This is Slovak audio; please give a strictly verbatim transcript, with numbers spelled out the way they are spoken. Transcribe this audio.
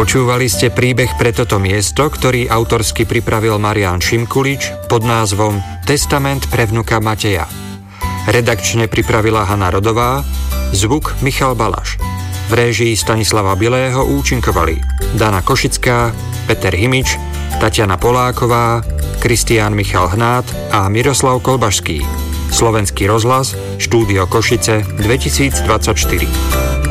Počúvali ste príbeh pre toto miesto, ktorý autorsky pripravil Marián Šimkulič pod názvom Testament pre vnuka Mateja. Redakčne pripravila Hana Rodová, zvuk Michal Balaš. V réžii Stanislava Bilého účinkovali Dana Košická, Peter Himič, Tatiana Poláková, Kristián Michal Hnát a Miroslav Kolbašský. Slovenský rozhlas, štúdio Košice dvetisícdvadsaťštyri.